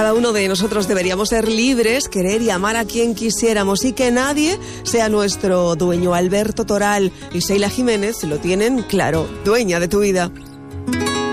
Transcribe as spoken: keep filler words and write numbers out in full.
cada uno de nosotros deberíamos ser libres, querer y amar a quien quisiéramos y que nadie sea nuestro dueño. Alberto Toral y Sheila Jiménez lo tienen claro. Dueña de tu vida.